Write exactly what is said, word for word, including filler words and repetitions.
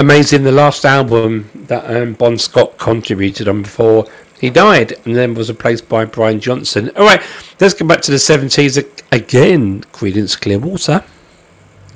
amazing. The last album that um, Bon Scott contributed on before he died, and then was replaced by Brian Johnson. All right, let's go back to the seventies again. Creedence Clearwater.